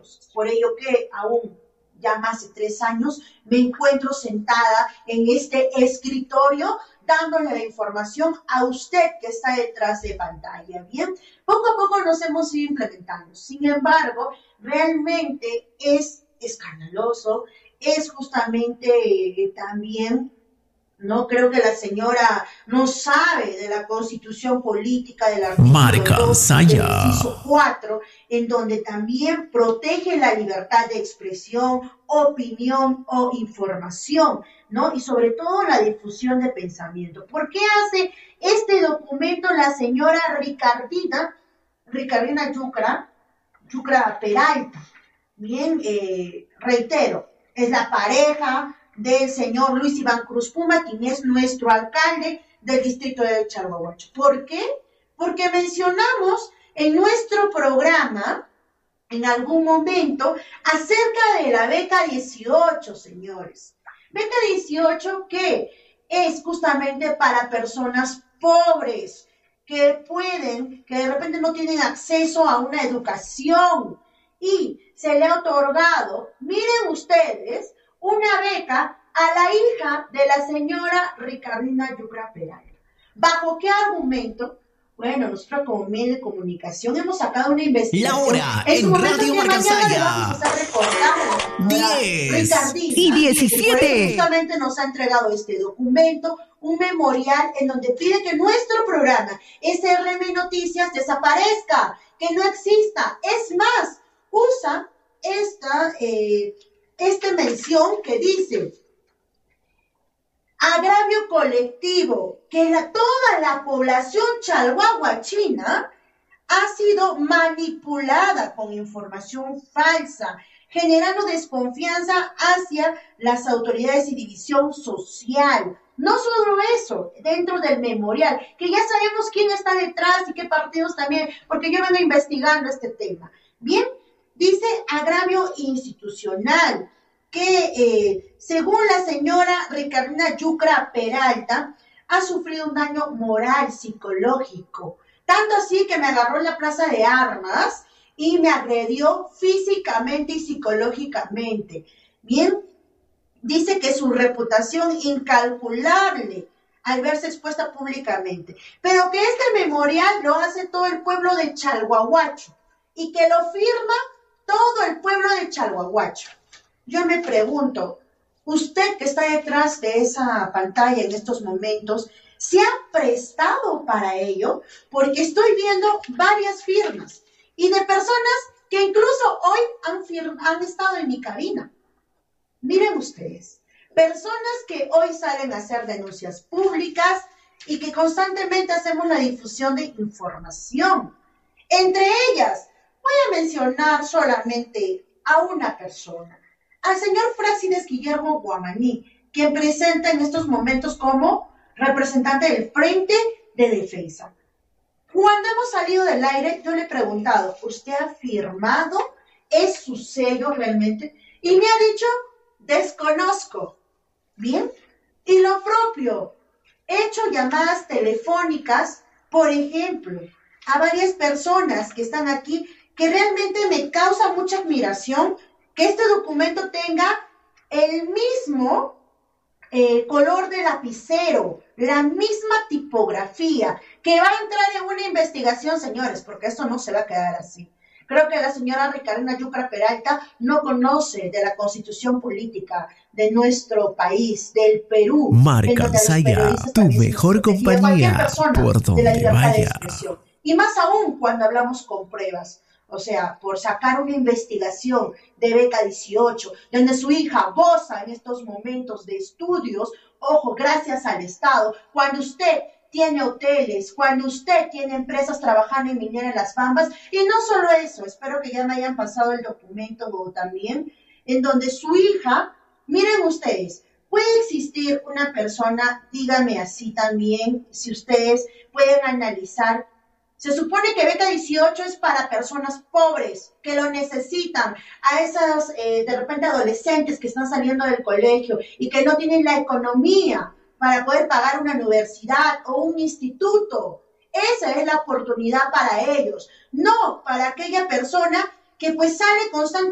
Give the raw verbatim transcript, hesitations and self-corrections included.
proyectos. Por ello que aún ya más de tres años me encuentro sentada en este escritorio dándole la información a usted que está detrás de pantalla, ¿bien? Poco a poco nos hemos ido implementando. Sin embargo, realmente es escandaloso, es justamente eh, también, no creo que la señora no sabe de la Constitución Política del Marca artículo dos del Saya. inciso cuatro, en donde también protege la libertad de expresión, opinión o información, ¿no? Y sobre todo la difusión de pensamiento. ¿Por qué hace este documento la señora Ricardina, Ricardina Yucra, Yucra Peralta? Bien, eh, reitero, es la pareja del señor Luis Iván Cruz Puma, quien es nuestro alcalde del distrito de Chalhuahuacho. ¿Por qué? Porque mencionamos en nuestro programa, en algún momento, acerca de la beca dieciocho, señores. Beca dieciocho que es justamente para personas pobres, que pueden, que de repente no tienen acceso a una educación, y se le ha otorgado, miren ustedes, una beca a la hija de la señora Ricardina Yucra Peralta. ¿Bajo qué argumento? Bueno, nosotros como medio de comunicación hemos sacado una investigación. La hora en Radio Marca Saya. diez y diecisiete. Justamente nos ha entregado este documento, un memorial en donde pide que nuestro programa, S R M Noticias, desaparezca, que no exista. Es más, usa esta, eh, esta mención que dice agravio colectivo, que la, toda la población chalhuahuachina ha sido manipulada con información falsa, generando desconfianza hacia las autoridades y división social. No solo eso, dentro del memorial, que ya sabemos quién está detrás y qué partidos también, porque yo vengo investigando este tema. Bien, dice agravio institucional, que eh, según la señora Ricardina Yucra Peralta, ha sufrido un daño moral, psicológico, tanto así que me agarró en la plaza de armas y me agredió físicamente y psicológicamente. Bien, dice que su reputación incalculable al verse expuesta públicamente, pero que este memorial lo hace todo el pueblo de Chalhuahuacho y que lo firma todo el pueblo de Chalhuahuacho. Yo me pregunto, usted que está detrás de esa pantalla en estos momentos, ¿se ha prestado para ello? Porque estoy viendo varias firmas y de personas que incluso hoy han, firma, han estado en mi cabina. Miren ustedes, personas que hoy salen a hacer denuncias públicas y que constantemente hacemos la difusión de información. Entre ellas, voy a mencionar solamente a una persona, al señor Frásides Guillermo Guamaní, quien presenta en estos momentos como representante del Frente de Defensa. Cuando hemos salido del aire, yo le he preguntado, ¿usted ha firmado? ¿Es su sello realmente? Y me ha dicho, desconozco. Bien, y lo propio, he hecho llamadas telefónicas, por ejemplo, a varias personas que están aquí, que realmente me causa mucha admiración que este documento tenga el mismo eh, color de lapicero, la misma tipografía, que va a entrar en una investigación, señores, porque esto no se va a quedar así. Creo que la señora Ricardina Yucra Peralta no conoce de la Constitución Política de nuestro país, del Perú. Marca Saya, tu mejor compañía por donde vaya. Y más aún cuando hablamos con pruebas. O sea, por sacar una investigación de beca dieciocho, donde su hija goza en estos momentos de estudios, ojo, gracias al Estado, cuando usted tiene hoteles, cuando usted tiene empresas trabajando en Minera Las Bambas, y no solo eso, espero que ya me hayan pasado el documento también, en donde su hija, miren ustedes, puede existir una persona, dígame así también, si ustedes pueden analizar. Se supone que beca dieciocho es para personas pobres que lo necesitan, a esas eh, de repente adolescentes que están saliendo del colegio y que no tienen la economía para poder pagar una universidad o un instituto. Esa es la oportunidad para ellos, no para aquella persona que pues sale constantemente